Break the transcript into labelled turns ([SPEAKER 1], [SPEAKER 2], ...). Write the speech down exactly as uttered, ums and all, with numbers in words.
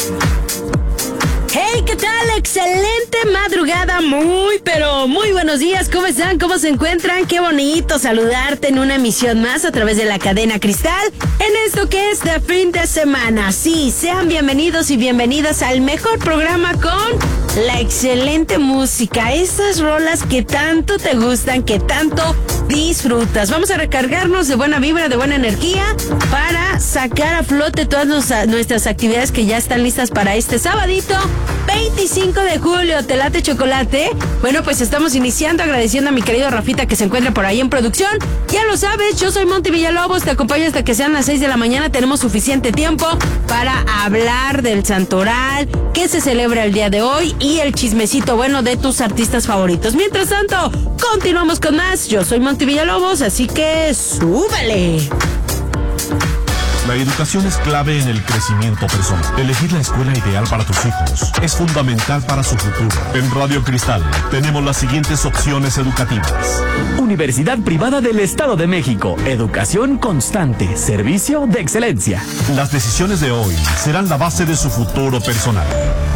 [SPEAKER 1] Hey, ¿qué tal? Excelente madrugada, muy, pero muy buenos días. ¿Cómo están? ¿Cómo se encuentran? Qué bonito saludarte en una emisión más a través de la cadena Cristal en esto que es de fin de semana. Sí, sean bienvenidos y bienvenidas al mejor programa con la excelente música. Esas rolas que tanto te gustan, que tanto disfrutas. Vamos a recargarnos de buena vibra, de buena energía para sacar a flote todas nuestras actividades que ya están listas para este sabadito veinticinco de julio. ¿Te late chocolate? Bueno, pues estamos iniciando agradeciendo a mi querido Rafita que se encuentra por ahí en producción. Ya lo sabes, yo soy Monty Villalobos, te acompaño hasta que sean las seis de la mañana. Tenemos suficiente tiempo para hablar del santoral, que se celebra el día de hoy y el chismecito bueno de tus artistas favoritos. Mientras tanto, continuamos con más. Yo soy Monty Villalobos, así que súbele.
[SPEAKER 2] La educación es clave en el crecimiento personal. Elegir la escuela ideal para tus hijos es fundamental para su futuro. En Radio Cristal tenemos las siguientes opciones educativas.
[SPEAKER 3] Universidad Privada del Estado de México. Educación constante. Servicio de excelencia.
[SPEAKER 2] Las decisiones de hoy serán la base de su futuro personal.